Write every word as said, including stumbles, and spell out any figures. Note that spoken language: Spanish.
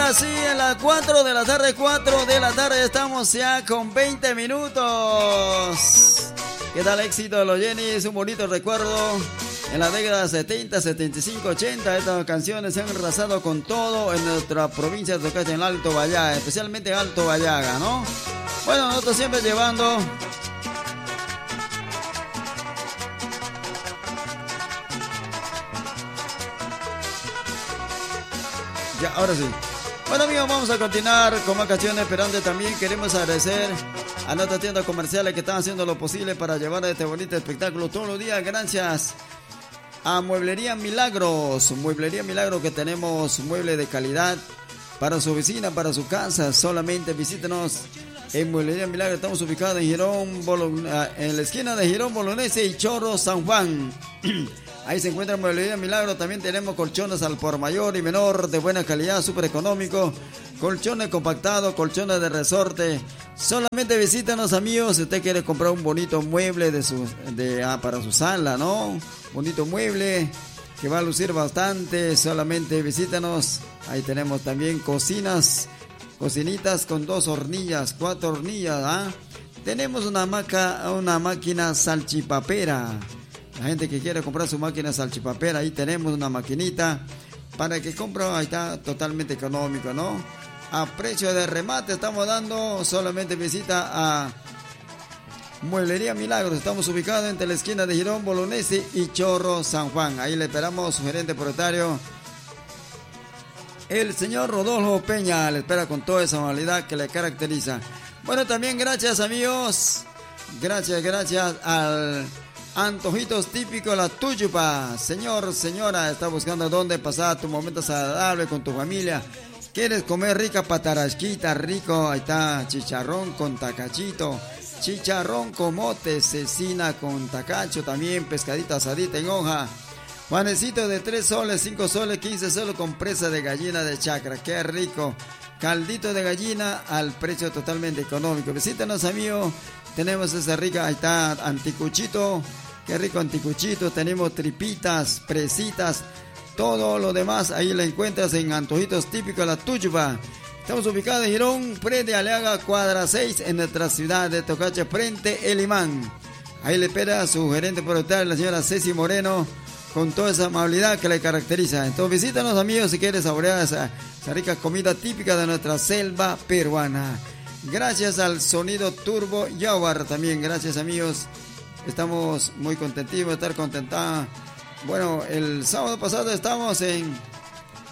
ahora sí, en las cuatro de la tarde, cuatro de la tarde, estamos ya con veinte minutos. ¿Qué tal éxito, los Jennies? Un bonito recuerdo. En la década setenta, setenta y cinco, ochenta, estas canciones se han arrasado con todo en nuestra provincia de Tocacha, en Alto Bayaga, especialmente en Alto Bayaga, ¿no? Bueno, nosotros siempre llevando... Ya, ahora sí. Bueno, amigos, vamos a continuar con más canciones, pero antes también queremos agradecer a nuestras tiendas comerciales que están haciendo lo posible para llevar este bonito espectáculo todos los días. Gracias a Mueblería Milagros. Mueblería Milagros, que tenemos muebles de calidad para su oficina, para su casa. Solamente visítenos en Mueblería Milagros. Estamos ubicados en Girón, Bolon... en la esquina de Girón Bolognese y Chorro, San Juan. Ahí se encuentra Mueblería Milagro. También tenemos colchones al por mayor y menor de buena calidad, súper económico. Colchones compactados, colchones de resorte. Solamente visítanos, amigos, si usted quiere comprar un bonito mueble de su, de, ah, para su sala, ¿no? Bonito mueble que va a lucir bastante. Solamente visítanos. Ahí tenemos también cocinas, cocinitas con dos hornillas, cuatro hornillas, ¿ah? Tenemos una, maca, una máquina salchipapera. La gente que quiere comprar su máquina salchipapera, ahí tenemos una maquinita para que compre. Ahí está, totalmente económico, ¿no? A precio de remate estamos dando. Solamente visita a Mueblería Milagros. Estamos ubicados entre la esquina de Girón Bolognese y Chorro, San Juan. Ahí le esperamos, su gerente propietario, el señor Rodolfo Peña. Le espera con toda esa amabilidad que le caracteriza. Bueno, también gracias, amigos. Gracias, gracias al Antojitos Típicos La Tuyupa. Señor, señora, está buscando dónde pasar tu momento agradable con tu familia. ¿Quieres comer rica patarasquita? Rico, ahí está, chicharrón con tacachito, chicharrón con mote, cecina con tacacho, también pescadita asadita en hoja. Juanecito de tres soles, cinco soles, quince soles con presa de gallina de chacra. Qué rico. Caldito de gallina al precio totalmente económico. Visítanos, amigos. Tenemos esa rica, ahí está, anticuchito. Qué rico anticuchito. Tenemos tripitas, presitas, todo lo demás. Ahí la encuentras en Antojitos Típicos La Tuyupa. Estamos ubicados en Girón, Frente Aliaga, cuadra seis, en nuestra ciudad de Tocacha, frente El Imán. Ahí le espera a su gerente propietario, la señora Ceci Moreno, con toda esa amabilidad que le caracteriza. Entonces visítanos, amigos, si quieres saborear esa, esa rica comida típica de nuestra selva peruana. Gracias al Sonido Turbo Yawar también. Gracias, amigos. Estamos muy contentos de estar contentada. Bueno, el sábado pasado estamos en